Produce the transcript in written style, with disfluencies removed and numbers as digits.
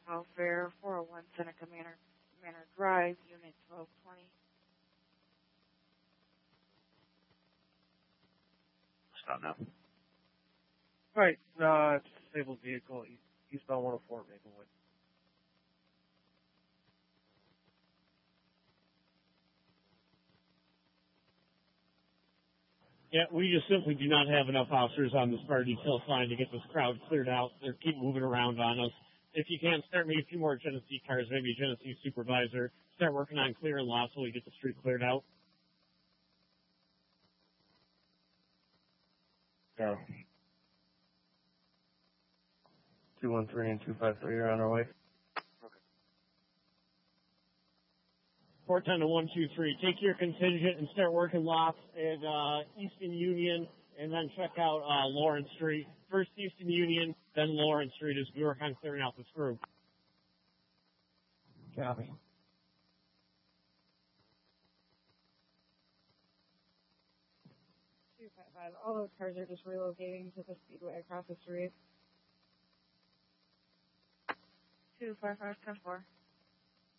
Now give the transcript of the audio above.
Welfare 401 Seneca Manor Drive, Unit 1220. Stop now. Right, it's a disabled vehicle, eastbound 104 Maplewood. Yeah, we just simply do not have enough officers on this fire detail line to get this crowd cleared out. They keep moving around on us. If you can, start me a few more Genesee cars, maybe a Genesee supervisor. Start working on clearing lots so we get the street cleared out. Yeah. 213 and 253 are on our way. 410 to 123. Take your contingent and start working lots at Easton Union, and then check out Lawrence Street. First Easton Union, then Lawrence Street as we work on clearing out this group. Copy. All those cars are just relocating to the speedway across the street. 255-10-4.